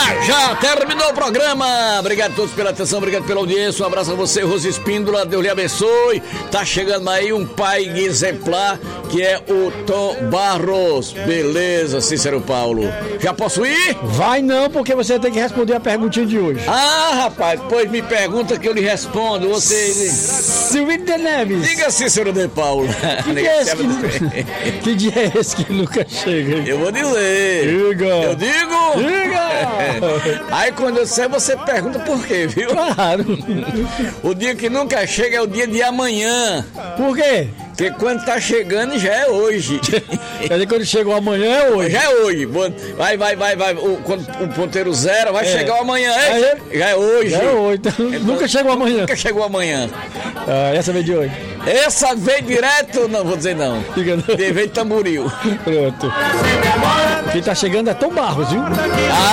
Já terminou o programa. Obrigado a todos pela atenção, obrigado pela audiência. Um abraço a você, Rose Espíndola. Deus lhe abençoe. Tá chegando aí um pai exemplar, que é o Tom Barros. Beleza, Cícero Paulo. Já posso ir? Vai não, porque você tem que responder a perguntinha de hoje. Ah, rapaz, pois me pergunta que eu lhe respondo. Você... Silvio de Neves. Diga, Cícero de Paulo. Que dia é esse que nunca chega? Eu vou dizer. Diga. Eu digo. Diga. Aí quando eu sei, você pergunta por quê, viu? Claro. O dia que nunca chega é o dia de amanhã. Por quê? Porque quando tá chegando já é hoje. Quer dizer, quando chegou amanhã é hoje. Já é hoje. Vai. Quando o ponteiro zero, vai chegar o amanhã. Já é hoje. Já é hoje. Então, nunca chegou amanhã. Nunca chegou amanhã. Essa veio de hoje. Essa veio direto, não vou dizer não. Diga não. Veio de Tamboril. Pronto. Quem tá chegando é Tom Barros, viu?